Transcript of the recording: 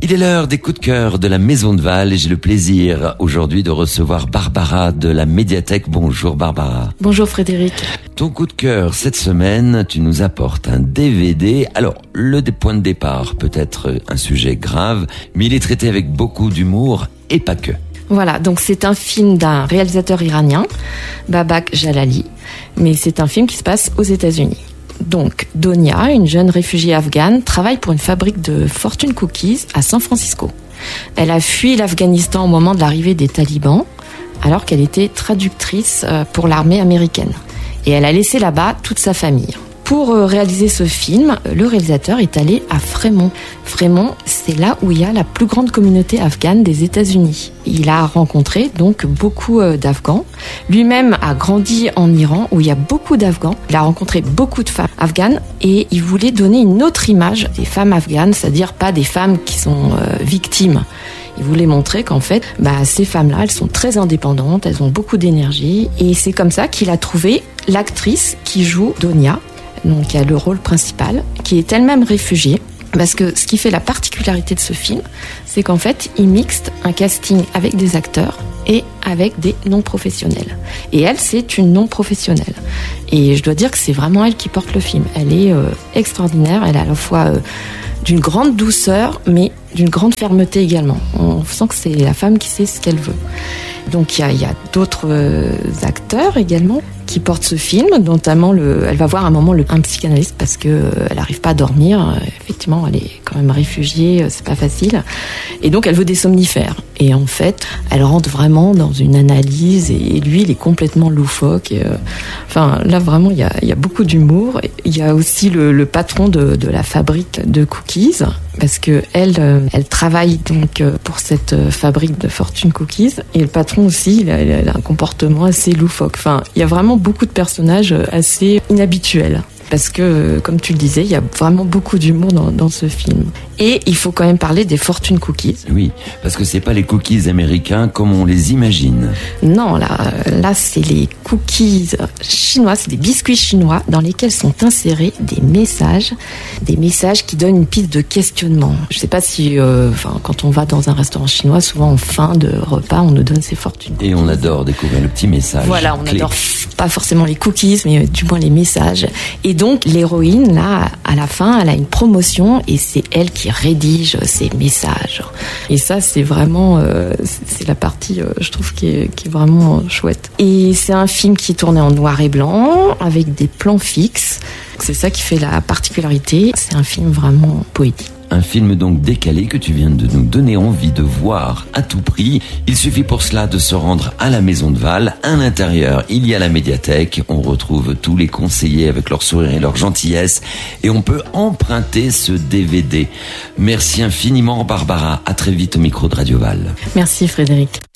Il est l'heure des coups de cœur de la Maison de Val et j'ai le plaisir aujourd'hui de recevoir Barbara de la médiathèque. Bonjour Barbara. Bonjour Frédéric. Ton coup de cœur cette semaine, tu nous apportes un DVD. Alors, le point de départ peut être un sujet grave, mais il est traité avec beaucoup d'humour et pas que. Voilà, donc c'est un film d'un réalisateur iranien, Babak Jalali, mais c'est un film qui se passe aux États-Unis. Donc, Donia, une jeune réfugiée afghane, travaille pour une fabrique de fortune cookies à San Francisco. Elle a fui l'Afghanistan au moment de l'arrivée des talibans, alors qu'elle était traductrice pour l'armée américaine. Et elle a laissé là-bas toute sa famille. Pour réaliser ce film, le réalisateur est allé à Fremont. Fremont, c'est là où il y a la plus grande communauté afghane des États-Unis. Il a rencontré donc beaucoup d'Afghans. Lui-même a grandi en Iran où il y a beaucoup d'Afghans. Il a rencontré beaucoup de femmes afghanes et il voulait donner une autre image des femmes afghanes, c'est-à-dire pas des femmes qui sont victimes. Il voulait montrer qu'en fait, ces femmes-là, elles sont très indépendantes, elles ont beaucoup d'énergie. Et c'est comme ça qu'il a trouvé l'actrice qui joue Donia, donc qui a le rôle principal, qui est elle-même réfugiée. Parce que ce qui fait la particularité de ce film, c'est qu'en fait, il mixte un casting avec des acteurs et avec des non-professionnels. Et elle, c'est une non-professionnelle. Et je dois dire que c'est vraiment elle qui porte le film. Elle est extraordinaire, elle est à la fois d'une grande douceur, mais d'une grande fermeté également. On sent que c'est la femme qui sait ce qu'elle veut. Donc il y a d'autres acteurs également qui portent ce film, notamment elle va voir à un moment un psychanalyste parce que elle n'arrive pas à dormir. Effectivement, elle est quand même réfugiée, c'est pas facile. Et donc elle veut des somnifères. Et en fait, elle rentre vraiment dans une analyse et lui, il est complètement loufoque. Là vraiment, il y a beaucoup d'humour. Il y a aussi le patron de la fabrique de cookies. Parce que elle travaille donc pour cette fabrique de fortune cookies et le patron aussi, il a un comportement assez loufoque. Il y a vraiment beaucoup de personnages assez inhabituels. Parce que, comme tu le disais, il y a vraiment beaucoup d'humour dans ce film. Et il faut quand même parler des fortune cookies. Oui, parce que c'est pas les cookies américains comme on les imagine. Non, là c'est les cookies chinois, c'est des biscuits chinois dans lesquels sont insérés des messages qui donnent une piste de questionnement. Je sais pas si, quand on va dans un restaurant chinois, souvent en fin de repas, on nous donne ces fortune cookies. Et on adore découvrir le petit message. Voilà, on clé. adore pas forcément les cookies, mais du moins les messages. Et donc l'héroïne, là, à la fin, elle a une promotion et c'est elle qui rédige ces messages. Et ça, c'est vraiment, c'est la partie, je trouve, qui est vraiment chouette. Et c'est un film qui est tourné en noir et blanc, avec des plans fixes. C'est ça qui fait la particularité. C'est un film vraiment poétique. Un film donc décalé que tu viens de nous donner envie de voir à tout prix. Il suffit pour cela de se rendre à la Maison de Val. À l'intérieur, il y a la médiathèque. On retrouve tous les conseillers avec leur sourire et leur gentillesse. Et on peut emprunter ce DVD. Merci infiniment Barbara. À très vite au micro de Radio Val. Merci Frédéric.